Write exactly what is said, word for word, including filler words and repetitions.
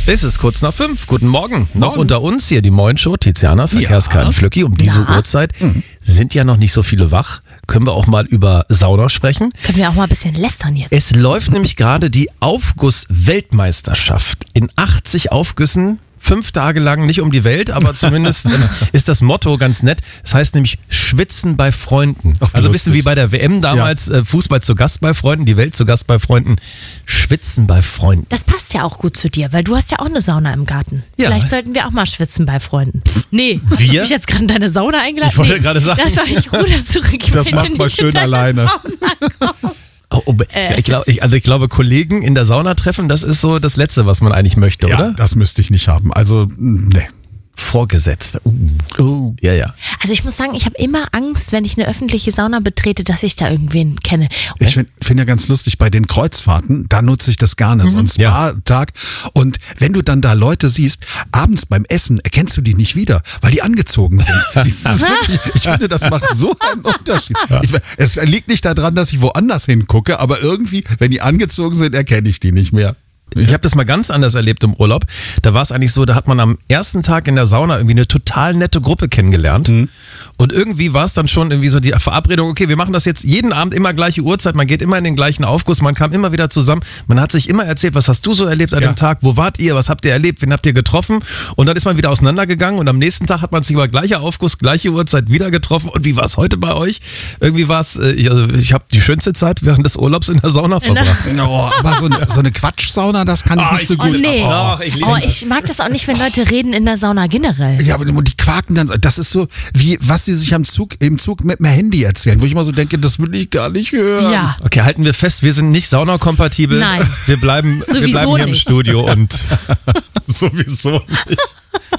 Es ist kurz nach fünf. Guten Morgen. Noch Morgen. unter uns hier die Moin-Show. Tiziana, Verkehrskran, Ja. Flöcki. Um diese Ja. Uhrzeit sind ja noch nicht so viele wach. Können wir auch mal über Sauna sprechen. Können wir auch mal ein bisschen lästern jetzt. Es läuft nämlich gerade die Aufguss-Weltmeisterschaft. In achtzig Aufgüssen, fünf Tage lang, nicht um die Welt, aber zumindest ähm, ist das Motto ganz nett. Es heißt nämlich Schwitzen bei Freunden. Ach, wie Also ein bisschen lustig. wie bei der W M damals, äh, Fußball zu Gast bei Freunden, die Welt zu Gast bei Freunden. Schwitzen bei Freunden. Das passt ja auch gut zu dir, weil du hast ja auch eine Sauna im Garten. Ja. Vielleicht sollten wir auch mal schwitzen bei Freunden. Nee, Wir? hab ich jetzt gerade in deine Sauna eingeladen? Ich wollte nee, gerade sagen. Das war ich ruder zurück. Ich Das wollte macht mal nicht in schön deine alleine. Sauna kommen. Oh, oh, ich, glaub, ich, also ich glaube, Kollegen in der Sauna treffen, das ist so das Letzte, was man eigentlich möchte, Ja, oder? das müsste ich nicht haben. Also, ne. Vorgesetzte. Uh. Ja, ja. Also ich muss sagen, ich habe immer Angst, wenn ich eine öffentliche Sauna betrete, dass ich da irgendwen kenne. Ich finde find ja ganz lustig, bei den Kreuzfahrten, da nutze ich das gerne, so ein Spa-Tag. Und wenn du dann da Leute siehst, abends beim Essen erkennst du die nicht wieder, weil die angezogen sind. Das ist wirklich, ich finde, das macht so einen Unterschied. Ich, es liegt nicht daran, dass ich woanders hingucke, aber irgendwie, wenn die angezogen sind, erkenne ich die nicht mehr. Ich habe das mal ganz anders erlebt im Urlaub. Da war es eigentlich so, da hat man am ersten Tag in der Sauna irgendwie eine total nette Gruppe kennengelernt. Mhm. Und irgendwie war es dann schon irgendwie so die Verabredung, okay, wir machen das jetzt jeden Abend immer gleiche Uhrzeit, man geht immer in den gleichen Aufguss, man kam immer wieder zusammen, man hat sich immer erzählt, was hast du so erlebt an Ja. dem Tag, wo wart ihr, was habt ihr erlebt, wen habt ihr getroffen? Und dann ist man wieder auseinandergegangen und am nächsten Tag hat man sich über gleicher Aufguss, gleiche Uhrzeit wieder getroffen. Und wie war es heute bei euch? Irgendwie war es, äh, ich, also ich habe die schönste Zeit während des Urlaubs in der Sauna verbracht. Oh, aber so eine, so eine Quatschsauna, das kann ich nicht so Oh gut. nee, Ach, ich liebe oh, ich mag das auch nicht, wenn Leute reden in der Sauna generell. Ja, aber die quaken dann, das ist so, wie was sie sich am Zug, im Zug mit dem Handy erzählen, wo ich immer so denke, das will ich gar nicht hören. Ja. Okay, halten wir fest, wir sind nicht saunakompatibel. Nein. Wir bleiben, wir Sowieso bleiben hier im nicht. Studio und Sowieso nicht.